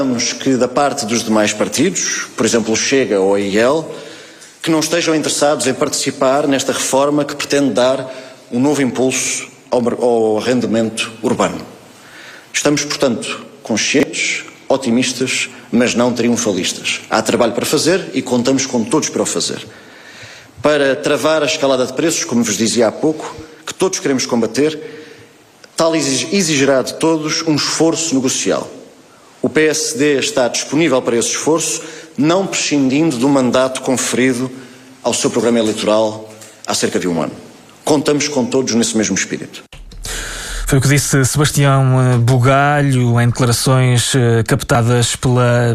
Que da parte dos demais partidos, por exemplo o Chega ou a IEL, que não estejam interessados em participar nesta reforma que pretende dar um novo impulso ao arrendamento urbano. Estamos, portanto, conscientes, otimistas, mas não triunfalistas. Há trabalho para fazer e contamos com todos para o fazer. Para travar a escalada de preços, como vos dizia há pouco, que todos queremos combater, tal exigirá de todos um esforço negocial. O PSD está disponível para esse esforço, não prescindindo do mandato conferido ao seu programa eleitoral há cerca de um ano. Contamos com todos nesse mesmo espírito. Foi o que disse Sebastião Bugalho em declarações captadas pela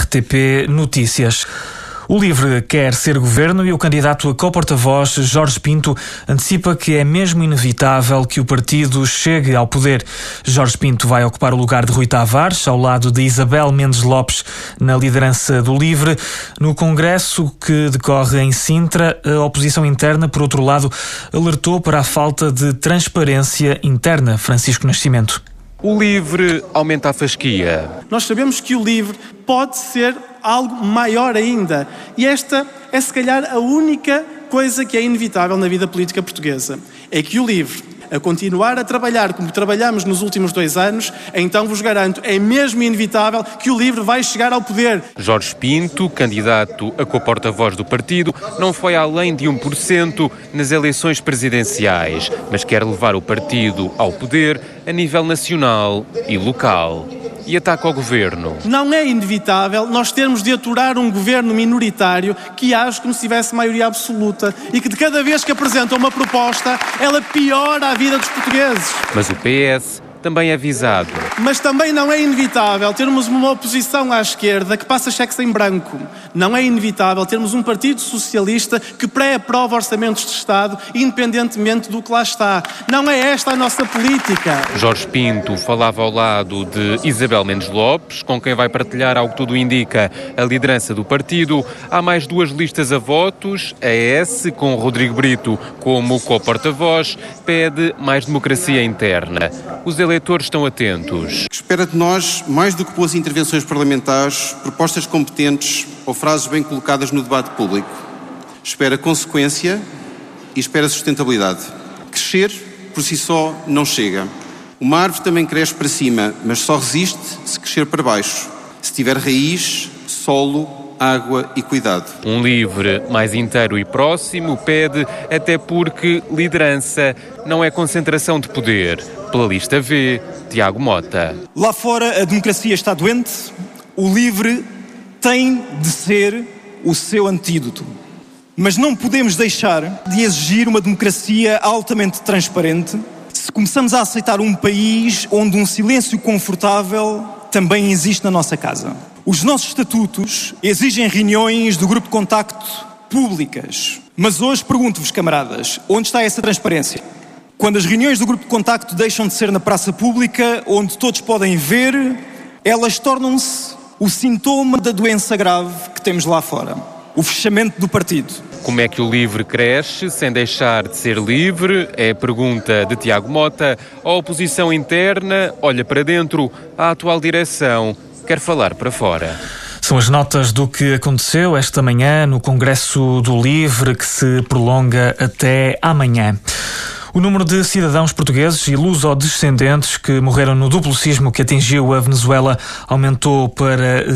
RTP Notícias. O LIVRE quer ser governo e o candidato a co-porta-voz, Jorge Pinto, antecipa que é mesmo inevitável que o partido chegue ao poder. Jorge Pinto vai ocupar o lugar de Rui Tavares, ao lado de Isabel Mendes Lopes, na liderança do LIVRE. No congresso que decorre em Sintra, a oposição interna, por outro lado, alertou para a falta de transparência interna. Francisco Nascimento. O LIVRE aumenta a fasquia. Nós sabemos que o LIVRE pode ser algo maior ainda. E esta é, se calhar, a única coisa que é inevitável na vida política portuguesa. É que o LIVRE, a continuar a trabalhar como trabalhamos nos últimos 2 anos, então vos garanto, é mesmo inevitável que o LIVRE vai chegar ao poder. Jorge Pinto, candidato a co-porta-voz do partido, não foi além de 1% nas eleições presidenciais, mas quer levar o partido ao poder a nível nacional e local. E ataca o governo. Não é inevitável nós termos de aturar um governo minoritário que age como se tivesse maioria absoluta e que de cada vez que apresenta uma proposta, ela piora a vida dos portugueses. Mas o PS também é avisado. Mas também não é inevitável termos uma oposição à esquerda que passa cheques em branco. Não é inevitável termos um partido socialista que pré-aprova orçamentos de Estado, independentemente do que lá está. Não é esta a nossa política. Jorge Pinto falava ao lado de Isabel Mendes Lopes, com quem vai partilhar, ao que tudo indica, a liderança do partido. Há mais 2 listas a votos. A S, com Rodrigo Brito como co-porta-voz, pede mais democracia interna. Os eleitores estão atentos. Espera de nós, mais do que boas intervenções parlamentares, propostas competentes ou frases bem colocadas no debate público. Espera consequência e espera sustentabilidade. Crescer, por si só, não chega. Uma árvore também cresce para cima, mas só resiste se crescer para baixo. Se tiver raiz, solo, água e cuidado. Um LIVRE mais inteiro e próximo pede, até porque liderança não é concentração de poder. Pela lista V, Tiago Mota. Lá fora a democracia está doente, o LIVRE tem de ser o seu antídoto. Mas não podemos deixar de exigir uma democracia altamente transparente se começamos a aceitar um país onde um silêncio confortável também existe na nossa casa. Os nossos estatutos exigem reuniões do grupo de contacto públicas. Mas hoje pergunto-vos, camaradas, onde está essa transparência? Quando as reuniões do grupo de contacto deixam de ser na praça pública, onde todos podem ver, elas tornam-se o sintoma da doença grave que temos lá fora. O fechamento do partido. Como é que o LIVRE cresce sem deixar de ser livre? É a pergunta de Tiago Mota. A oposição interna olha para dentro, a atual direção quer falar para fora. São as notas do que aconteceu esta manhã no Congresso do LIVRE, que se prolonga até amanhã. O número de cidadãos portugueses e luso-descendentes que morreram no duplo sismo que atingiu a Venezuela aumentou para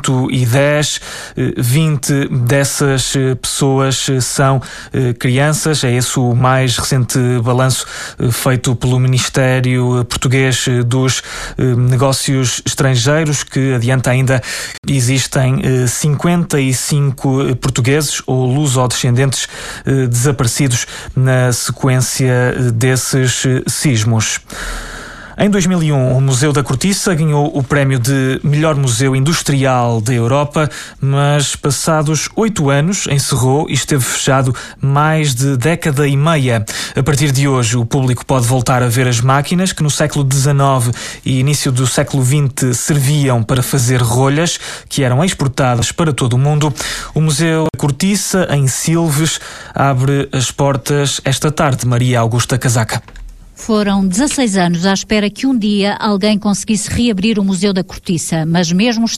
110. 20 dessas pessoas são crianças. É esse o mais recente balanço feito pelo Ministério Português dos Negócios Estrangeiros, que adianta ainda existem 55 portugueses ou luso-descendentes desaparecidos na sequência desses sismos. Em 2001, o Museu da Cortiça ganhou o prémio de melhor museu industrial da Europa, mas passados 8 anos encerrou e esteve fechado mais de década e meia. A partir de hoje, o público pode voltar a ver as máquinas que no século XIX e início do século XX serviam para fazer rolhas, que eram exportadas para todo o mundo. O Museu da Cortiça, em Silves, abre as portas esta tarde. Maria Augusta Casaca. Foram 16 anos à espera que um dia alguém conseguisse reabrir o Museu da Cortiça, mas mesmo